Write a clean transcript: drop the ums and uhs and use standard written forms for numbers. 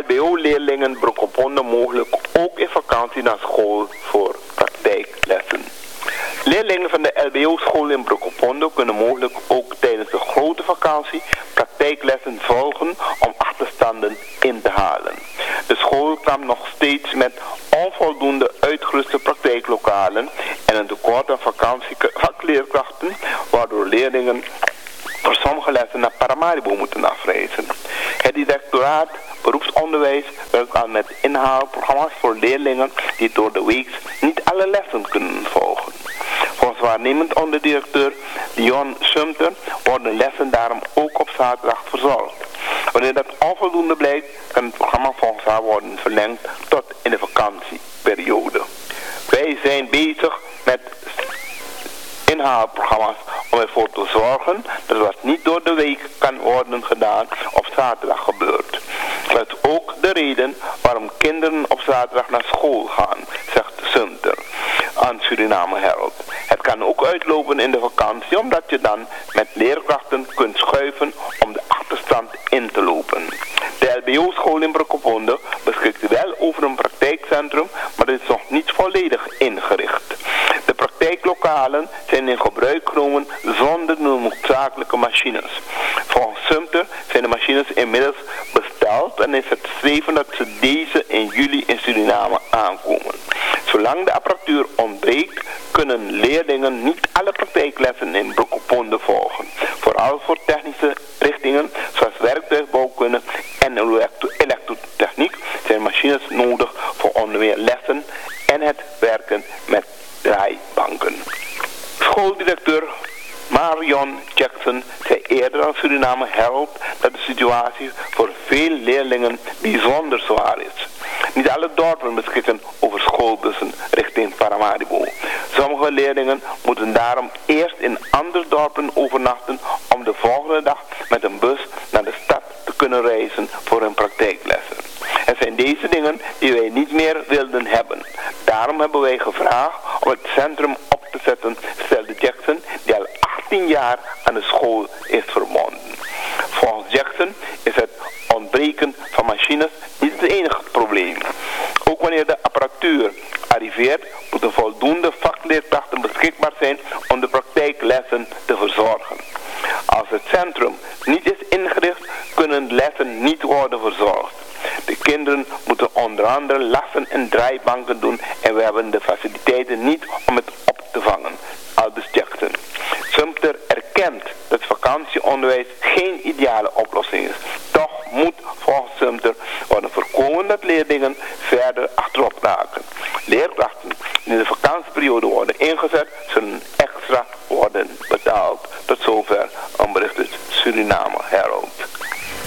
LBO-leerlingen Broekophonden mogelijk ook in vakantie naar school voor praktijklessen. Leerlingen van de LBO-school in Broekophonden kunnen mogelijk ook tijdens de grote vakantie praktijklessen volgen om achterstanden in te halen. De school kampt nog steeds met onvoldoende uitgeruste praktijklokalen en een tekort aan vakleerkrachten, waardoor leerlingen voor sommige lessen naar Paramaribo moeten afreizen. Het directoraat beroepsonderwijs werkt aan met inhaalprogramma's voor leerlingen die door de week niet alle lessen kunnen volgen. Volgens waarnemend onderdirecteur Dion Sumter worden lessen daarom ook op zaterdag verzorgd. Wanneer dat onvoldoende blijkt, kan het programma volgens haar worden verlengd tot in de vakantieperiode. Wij zijn bezig met inhaalprogramma's om ervoor te zorgen dat wat niet door de week kan worden gedaan op zaterdag gebeurt. Dat is ook de reden waarom kinderen op zaterdag naar school gaan, zegt Sumter aan Suriname Herald. Het kan ook uitlopen in de vakantie omdat je dan met leerkrachten kunt schuiven om de achterstand in te lopen. De LBO-school in Broekophonden beschikt wel over een praktijkcentrum, maar dit is nog niet volledig ingericht. De praktijklokalen zijn in gebruik genomen zonder de noodzakelijke machines. Volgens Sumter zijn de machines inmiddels besteld en is het streven dat ze deze in juli in Suriname aankomen. Zolang de apparatuur ontbreekt, kunnen leerlingen niet alle praktijklessen in Broekophonden volgen. Vooral voor technische richtingen zoals werktuigbouwkunde en elektrotechniek zijn machines nodig voor onder meer lessen en het werken met draaibanken. Schooldirecteur Marion Jackson zei eerder aan Suriname Herald dat de situatie voor veel leerlingen bijzonder zwaar is. Niet alle dorpen beschikken over schoolbussen richting Paramaribo. Sommige leerlingen moeten daarom eerst in andere dorpen overnachten om de volgende dag met een bus naar de stad te kunnen reizen voor hun praktijklessen. Het zijn deze dingen die wij niet meer wilden hebben. Daarom hebben wij gevraagd om het centrum op te zetten, stelde Jackson, die al 18 jaar aan de school is verbonden. Volgens Jackson is het ontbreken van machines niet het enige probleem. Ook wanneer de apparatuur arriveert, moeten voldoende vakleerkrachten beschikbaar zijn om de praktijklessen te verzorgen. Als het centrum niet is ingericht, kunnen de lessen niet worden verzorgd. De kinderen moeten onder andere lassen en draaibanken doen en we hebben de faciliteiten niet om het op te vangen. Aldus Jackson. Sumter erkent dat vakantieonderwijs geen ideale oplossing is. Toch moet volgens Sumter worden voorkomen dat leerlingen verder achterop raken. Leerkrachten die in de vakantieperiode worden ingezet, zullen extra worden betaald. Tot zover een bericht uit Suriname.